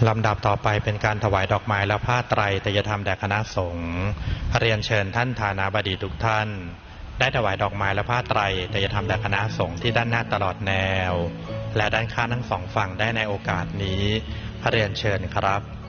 ลำดับต่อไปเป็นการถวายดอกไม้และผ้าไตรไตรยธรรมแด่คณะสงฆ์เรียนเชิญท่านฐานาบดีทุกท่านได้ถวายดอกไม้และผ้าไตรไตรยธรรมแด่คณะสงฆ์ที่ด้านหน้าตลอดแนวและด้านข้างทั้งสองฝั่งได้ในโอกาสนี้เรียนเชิญครับ